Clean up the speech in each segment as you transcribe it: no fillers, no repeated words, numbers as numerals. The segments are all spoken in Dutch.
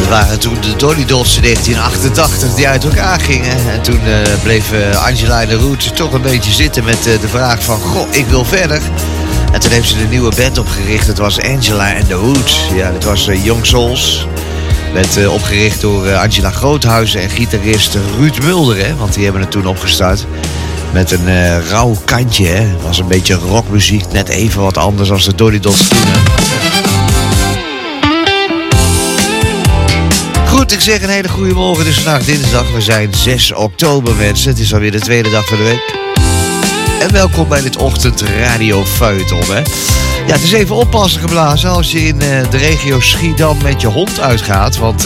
waren toen de Dolly Dots in 1988 die uit elkaar gingen. En toen bleven Angela en de Roots toch een beetje zitten met de vraag van... Goh, ik wil verder. En toen heeft ze een nieuwe band opgericht. Het was Angela and the Roots. Ja, dat was Young Souls. Werd opgericht door Angela Groothuizen en gitarist Ruud Mulder. Hè, want die hebben het toen opgestart. Met een rauw kantje. Hè. Het was een beetje rockmuziek. Net even wat anders dan de Dolly Dots toen. Goed, ik zeg een hele goede morgen. Het is vandaag dinsdag. We zijn 6 oktober, mensen. Het is alweer de tweede dag van de week. En welkom bij dit ochtendradio feuilleton, hè. Ja, het is even oppassen geblazen als je in de regio Schiedam met je hond uitgaat. Want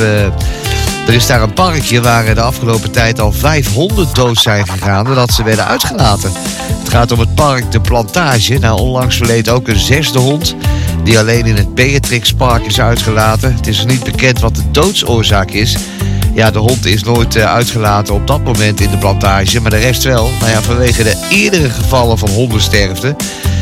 er is daar een parkje waar de afgelopen tijd al 500 dood zijn gegaan doordat ze werden uitgelaten. Het gaat om het park De Plantage. Nou, onlangs verleed ook een 6e hond die alleen in het Beatrixpark is uitgelaten. Het is niet bekend wat de doodsoorzaak is. Ja, de hond is nooit uitgelaten op dat moment in de Plantage, maar de rest wel. Nou ja, vanwege de eerdere gevallen van hondensterfte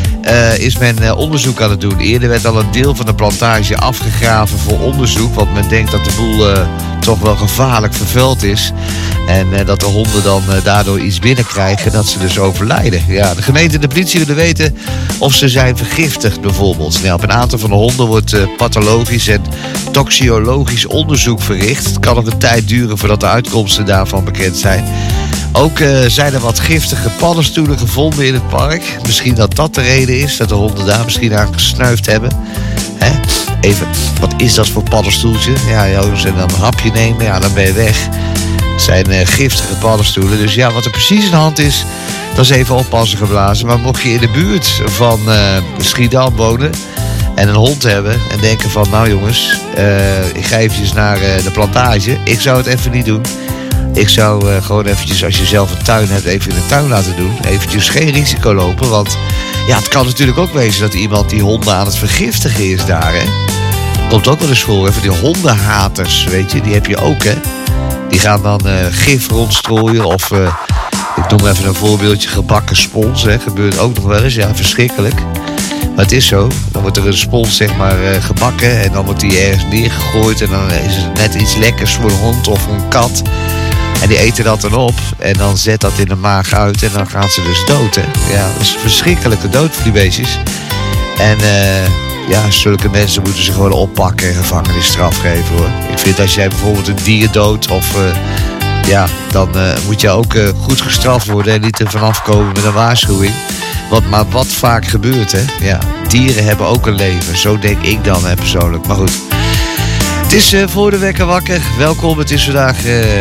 is men onderzoek aan het doen. Eerder werd al een deel van de Plantage afgegraven voor onderzoek, want men denkt dat de boel toch wel gevaarlijk vervuild is. En dat de honden dan daardoor iets binnenkrijgen, dat ze dus overlijden. Ja, de gemeente en de politie willen weten of ze zijn vergiftigd bijvoorbeeld. Nou, op een aantal van de honden wordt pathologisch en toxicologisch onderzoek verricht. Het kan nog een tijd duren voordat de uitkomsten daarvan bekend zijn. Ook zijn er wat giftige paddenstoelen gevonden in het park. Misschien dat dat de reden is, dat de honden daar misschien aan gesnuift hebben. Hè? Even, wat is dat voor paddenstoeltje? Ja, jongens, en dan een hapje nemen, ja, dan ben je weg. Het zijn giftige paddenstoelen. Dus ja, wat er precies aan de hand is, dat is even oppassen geblazen. Maar mocht je in de buurt van Schiedam wonen en een hond hebben en denken van... Nou jongens, ik ga eventjes naar de Plantage. Ik zou het even niet doen. Ik zou gewoon eventjes, als je zelf een tuin hebt, even in de tuin laten doen. Eventjes geen risico lopen, want ja, het kan natuurlijk ook wezen dat iemand die honden aan het vergiftigen is daar, hè. Komt ook wel eens voor, hè, van die hondenhaters, weet je, die heb je ook, hè. Die gaan dan gif rondstrooien of, ik noem even een voorbeeldje, gebakken spons, hè. Gebeurt ook nog wel eens, ja, verschrikkelijk. Maar het is zo, dan wordt er een spons, zeg maar, gebakken en dan wordt die ergens neergegooid en dan is het net iets lekkers voor een hond of een kat. En die eten dat dan op en dan zet dat in de maag uit en dan gaan ze dus dood, hè. Ja, dat is een verschrikkelijke dood voor die beestjes. En ja, zulke mensen moeten ze gewoon oppakken en gevangenisstraf geven, hoor. Ik vind als jij bijvoorbeeld een dier doodt of... ja, dan moet je ook goed gestraft worden en niet er vanaf komen met een waarschuwing. Maar wat vaak gebeurt, hè. Ja, dieren hebben ook een leven. Zo denk ik dan, hè, persoonlijk. Maar goed. Het is voor de wekker wakker. Welkom, het is vandaag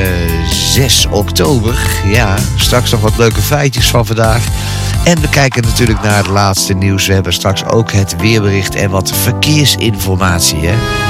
6 oktober. Ja, straks nog wat leuke feitjes van vandaag. En we kijken natuurlijk naar het laatste nieuws. We hebben straks ook het weerbericht en wat verkeersinformatie, hè.